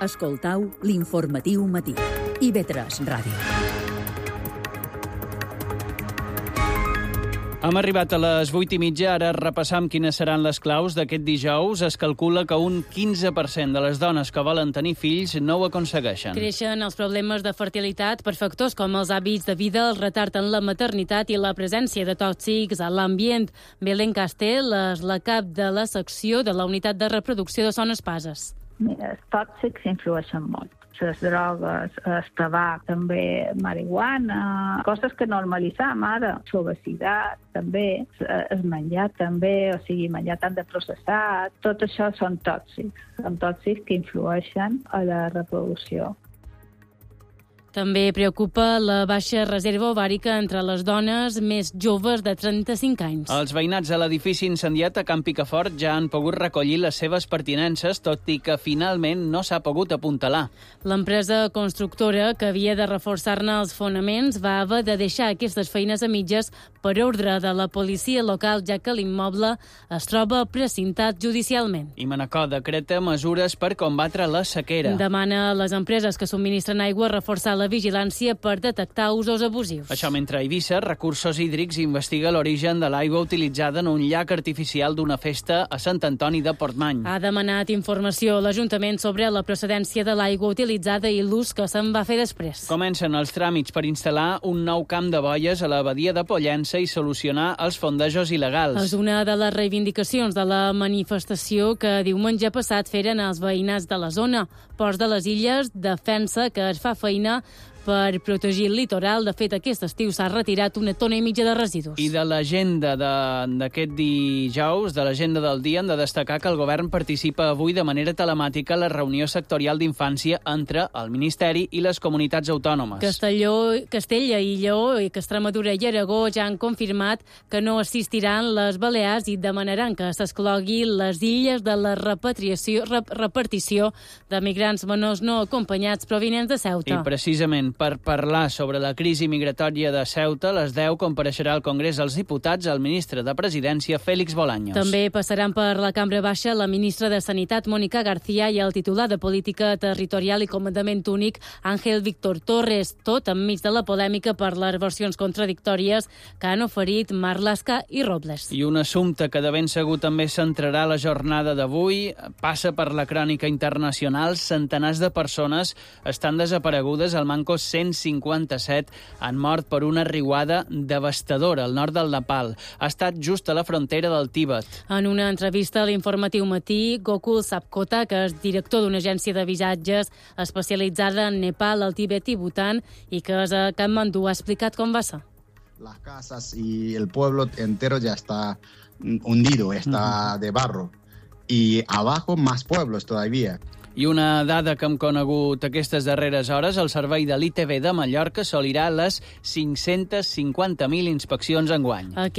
Escoltau l'informatiu matí. IB3 Ràdio. Hem arribat a les 8:30, ara repassam quines seran les claus d'aquest dijous. Es calcula que un 15% de les dones que volen tenir fills no ho aconsegueixen. Creixen els problemes de fertilitat per factors com els hàbits de vida, el retard en la maternitat i la presència de tòxics a l'ambient. Belén Castell és la cap de la secció de la unitat de reproducció de Son Espases. Mira, els tòxics influeixen molt. Les drogues, el tabac, també marihuana, coses que normalitzam ara, l'obesitat també, el menjar també, o sigui, menjar tant de processat, tot això són tòxics que influeixen a la reproducció. També preocupa la baixa reserva ovàrica entre les dones més joves de 35 anys. Els veïnats de l'edifici incendiat a Can Picafort ja han pogut recollir les seves pertinences, tot i que finalment no s'ha pogut apuntalar. L'empresa constructora, que havia de reforçar-ne els fonaments, va haver de deixar aquestes feines a mitges per ordre de la policia local, ja que l'immoble es troba precintat judicialment. I Manacor decreta mesures per combatre la sequera. Demana a les empreses que subministren aigua reforçar la vigilància per detectar usos abusius. Això mentre a Eivissa, Recursos Hídrics investiga l'origen de l'aigua utilitzada en un llac artificial d'una festa a Sant Antoni de Portmany. Ha demanat informació a l'Ajuntament sobre la procedència de l'aigua utilitzada i l'ús que se'n va fer després. Comencen els tràmits per instal·lar un nou camp de boies a la badia de Pollença i solucionar els fondejos il·legals. És una de les reivindicacions de la manifestació que diumenge passat feren els veïnats de la zona. Ports de les Illes defensa que es fa feina per protegir el litoral. De fet, aquest estiu s'ha retirat 1,5 tones de residus. I de l'agenda d'aquest dijous, de l'agenda del dia, hem de destacar que el govern participa avui de manera telemàtica a la reunió sectorial d'infància entre el Ministeri i les comunitats autònomes. Castella i Lleó, i Extremadura i Aragó ja han confirmat que no assistiran les Balears i demanaran que s'exclogui les illes de la repartició de migrants menors no acompanyats provinents de Ceuta. I precisament per parlar sobre la crisi migratòria de Ceuta, a les 10 compareixerà al Congrés dels Diputats el ministre de Presidència, Félix Bolaños. També passaran per la cambra baixa la ministra de Sanitat, Mónica García, i el titular de Política Territorial i Comandament Únic, Ángel Víctor Torres, tot enmig de la polèmica per les versions contradictòries que han oferit Marlaska i Robles. I un assumpte que de ben segur també centrarà la jornada d'avui passa per la crònica internacional. Centenars de persones estan desaparegudes al Manco 157 han mort per una riuada devastadora al nord del Nepal. Ha estat just a la frontera del Tíbet. En una entrevista a l'Informatiu Matí, Gokul Sapkota, que és director d'una agència de visatges especialitzada en Nepal, el Tíbet i Bután, i que és a Katmandú, ha explicat com va ser. Las casas y el pueblo entero ya está hundido, está de barro. Y abajo más pueblos todavía. I una dada que hem conegut aquestes darreres hores, el servei de l'ITV de Mallorca assolirà les 550.000 inspeccions enguany.